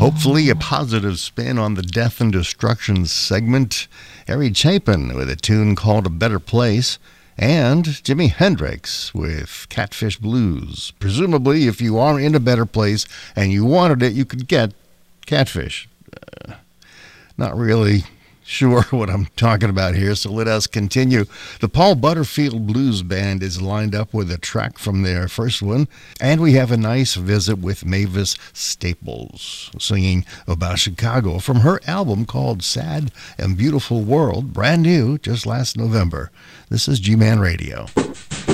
Hopefully a positive spin on the Death and Destruction segment. Harry Chapin with a tune called A Better Place. And Jimi Hendrix with Catfish Blues. Presumably, if you are in a better place and you wanted it, you could get Catfish. Not really sure what I'm talking about here, so let us continue. The Paul Butterfield Blues Band is lined up with a track from their first one, and we have a nice visit with Mavis Staples singing about Chicago from her album called Sad and Beautiful World, brand new, just last November. This is G-Man Radio.